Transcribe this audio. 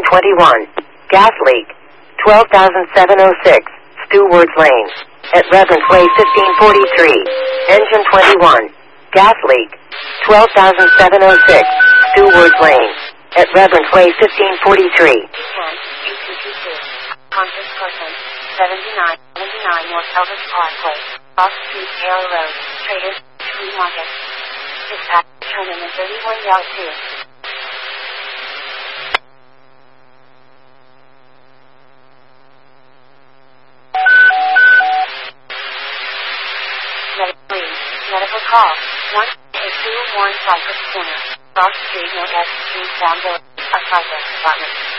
21. Gas leak. 12,706. Stewards Lane. At Reverend Way 1543. Engine 21. Gas leak. 12,706. Stewards Lane. At Reverend Way 1543. Conscious person. 79 North Elvis Parkway. Off Street Taylor Road. Traders. Free Market. Dispatch. Turn in the 31 Route 2. Medical call. 1-2-1 Cypress Corner. Cross Street North Street Down Village. A Cypress Apartment.